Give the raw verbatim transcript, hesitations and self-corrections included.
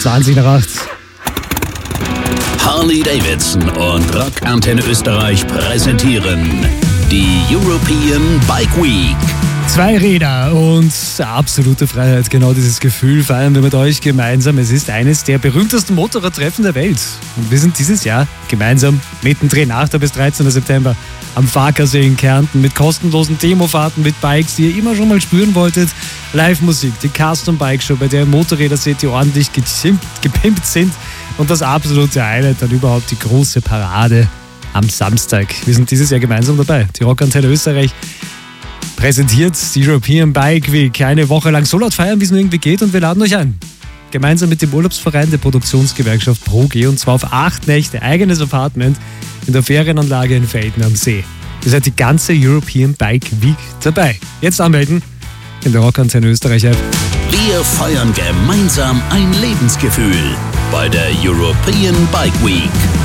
zwanzig nach acht. Harley Davidson und Rockantenne Österreich präsentieren die European Bike Week. Zwei Räder und absolute Freiheit, genau dieses Gefühl feiern wir mit euch gemeinsam. Es ist eines der berühmtesten Motorradtreffen der Welt. Und wir sind dieses Jahr gemeinsam mittendrin, achter bis dreizehnter September, am Farkasee in Kärnten mit kostenlosen Demofahrten mit Bikes, die ihr immer schon mal spüren wolltet. Live-Musik, die Custom Bike Show, bei der ihr Motorräder seht, die ordentlich gepimpt sind. Und das absolute Highlight, dann überhaupt die große Parade am Samstag. Wir sind dieses Jahr gemeinsam dabei. Die Rockantenne Österreich präsentiert die European Bike Week. Eine Woche lang so laut feiern, wie es nur irgendwie geht, und wir laden euch ein. Gemeinsam mit dem Urlaubsverein der Produktionsgewerkschaft ProG, und zwar auf acht Nächte, eigenes Apartment in der Ferienanlage in Velden am See. Ihr seid die ganze European Bike Week dabei. Jetzt anmelden in der Rockantenne Österreich App. Wir feiern gemeinsam ein Lebensgefühl bei der European Bike Week.